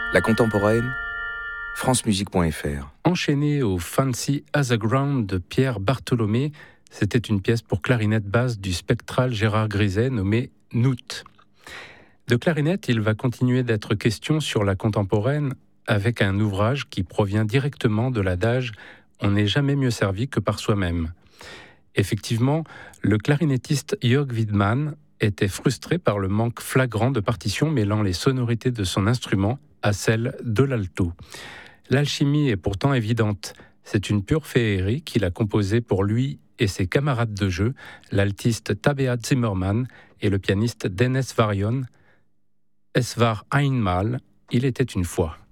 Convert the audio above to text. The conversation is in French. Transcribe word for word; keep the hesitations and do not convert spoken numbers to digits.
La contemporaine, francemusique point f r. Enchaîné au Fancy as a Ground de Pierre Bartholomé, c'était une pièce pour clarinette basse du spectral Gérard Griset nommée Noot. De clarinette, il va continuer d'être question sur la contemporaine avec un ouvrage qui provient directement de l'adage « On n'est jamais mieux servi que par soi-même ». Effectivement, le clarinettiste Jörg Widmann était frustré par le manque flagrant de partitions mêlant les sonorités de son instrument à celles de l'alto. L'alchimie est pourtant évidente. C'est une pure féerie qu'il a composée pour lui et ses camarades de jeu, l'altiste Tabea Zimmermann et le pianiste Dennis Varion. Es war einmal, il était une fois.